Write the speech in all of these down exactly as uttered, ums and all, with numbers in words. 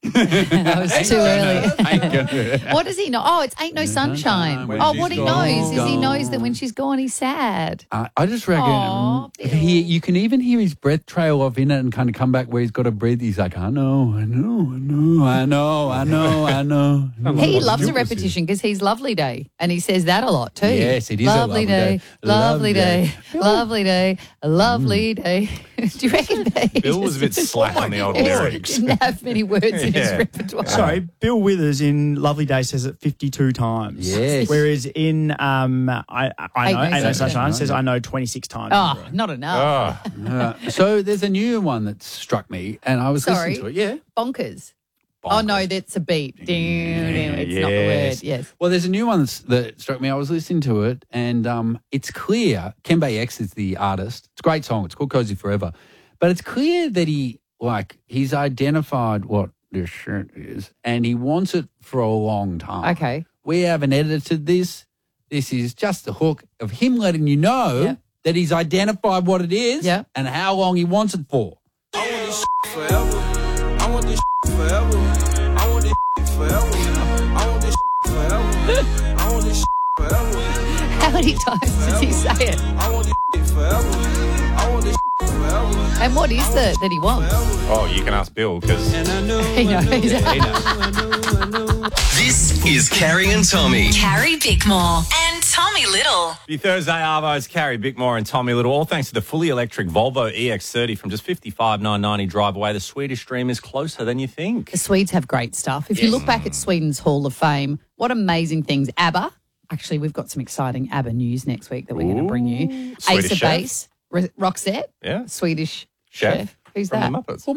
That was too early. Ain't gonna- What does he know? Oh, it's Ain't No Sunshine. When Oh, she's what he gone. knows is he Gone. knows that when she's gone, he's sad. Uh, I just reckon Aw, um, he, you can even hear his breath trail off in it and kind of come back where he's got to breathe. He's like, I know, I know, I know, I know, I know, I know. He loves a repetition because he's Lovely Day, and he says that a lot too. Yes, it is a lovely lovely day. lovely day, Lovely lovely day, a lovely day. Do you reckon that he Bill was a bit just- slack on the old he lyrics. didn't have many words in his Yeah. repertoire? Sorry, Bill Withers in Lovely Day says it fifty-two times. Yes. Whereas in um, I, I Ain't know, No Ain't No Sunshine. Sunshine says I know twenty-six times. Oh, not enough. Oh, Uh, so there's a new one that struck me, and I was Sorry. listening to it. Yeah. Bonkers. Oh, no, that's a beat. Damn, damn, it's not the Yes. word. Yes. Well, there's a new one that's, that struck me. I was listening to it, and um, it's clear. Kembe X is the artist. It's a great song. It's called Cozy Forever. But it's clear that he, like, he's identified what this shirt is, and he wants it for a long time. Okay. We haven't edited this. This is just the hook of him letting you know Yeah. that he's identified what it is Yeah. and how long he wants it for. I want this forever. I want this forever. I want this forever. I want this forever. I want this forever. How many times does he say it? I want this forever. I want this forever. And what is it that he wants? oh, you can ask Bill because And I know, He knows. he knows. I know, I know. This is Carrie and Tommy. Carrie Bickmore and Tommy Little. The Thursday Arvos, Carrie Bickmore and Tommy Little, all thanks to the fully electric Volvo E X thirty from just fifty-five thousand nine hundred ninety drive away. The Swedish dream is closer than you think. The Swedes have great stuff. If you look back at Sweden's Hall of Fame, what amazing things. ABBA. Actually, we've got some exciting ABBA news next week that we're going to bring you. Swedish Ace of chef. Base, Ro- Roxette, Yeah. Swedish Chef. chef. Who's From that? the Muppets.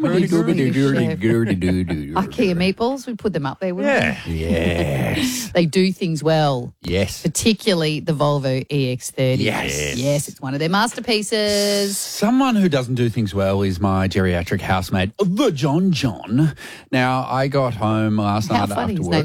IKEA meatballs. We put them up there, wouldn't Yeah. Yes. we? They do things well, Yes. particularly the Volvo E X thirty. Yes. Yes, it's one of their masterpieces. Someone who doesn't do things well is my geriatric housemate, the John John. Now, I got home last How night funny. after His work. name